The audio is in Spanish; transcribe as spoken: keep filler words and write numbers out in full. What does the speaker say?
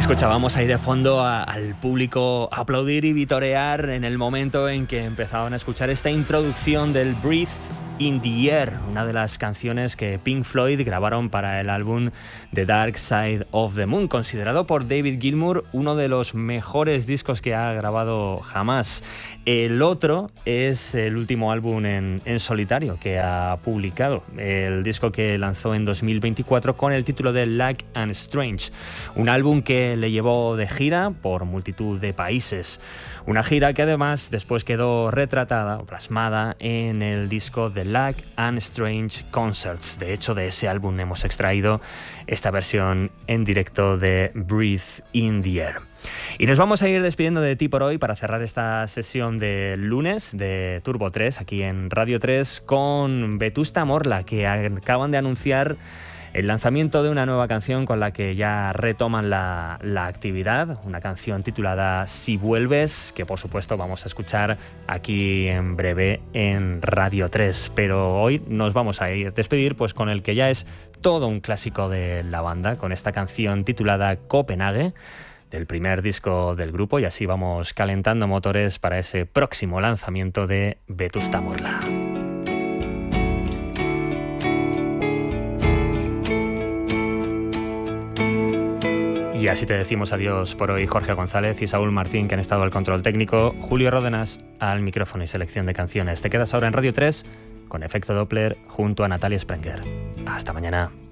Escuchábamos ahí de fondo a, al público aplaudir y vitorear en el momento en que empezaban a escuchar esta introducción del Breathe in the Air, una de las canciones que Pink Floyd grabaron para el álbum The Dark Side of the Moon, considerado por David Gilmour uno de los mejores discos que ha grabado jamás. El otro es el último álbum en, en solitario que ha publicado, el disco que lanzó en dos mil veinticuatro con el título de Like and Strange, un álbum que le llevó de gira por multitud de países. Una gira que además después quedó retratada o plasmada en el disco The Like and Strange Concerts. De hecho, de ese álbum hemos extraído esta versión en directo de Breathe in the Air. Y nos vamos a ir despidiendo de ti por hoy para cerrar esta sesión de lunes de Turbo tres aquí en Radio tres con Vetusta Morla, que acaban de anunciar el lanzamiento de una nueva canción con la que ya retoman la, la actividad, una canción titulada Si Vuelves, que por supuesto vamos a escuchar aquí en breve en Radio tres. Pero hoy nos vamos a ir a despedir pues con el que ya es todo un clásico de la banda, con esta canción titulada Copenhague, del primer disco del grupo, y así vamos calentando motores para ese próximo lanzamiento de Vetusta Morla. Y así te decimos adiós por hoy, Jorge González y Saúl Martín, que han estado al control técnico, Julio Ródenas al micrófono y selección de canciones. Te quedas ahora en Radio tres con Efecto Doppler junto a Natalia Sprenger. Hasta mañana.